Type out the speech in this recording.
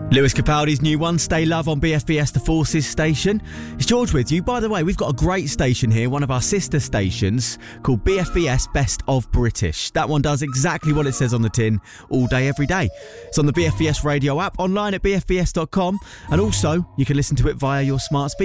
Lewis Capaldi's new one, Stay Love, on BFBS The Forces station. It's George with you. By the way, we've got a great station here, one of our sister stations, called BFBS Best of British. That one does exactly what it says on the tin, all day, every day. It's on the BFBS radio app, online at bfbs.com, and also you can listen to it via your smart speaker.